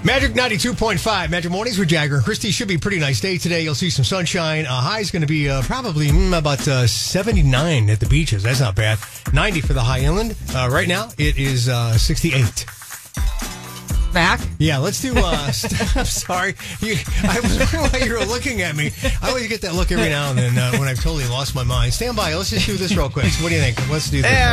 Magic 92.5. Magic Mornings with Jagger and Christy. Should be a pretty nice day today. You'll see some sunshine. High is going to be probably about 79 at the beaches. That's not bad. 90 for the high inland. Right now, it is 68. Back? Yeah, let's do... I'm sorry. I was wondering why you were looking at me. I always get that look every now and then when I've totally lost my mind. Stand by. Let's just do this real quick. So what do you think? Let's do this.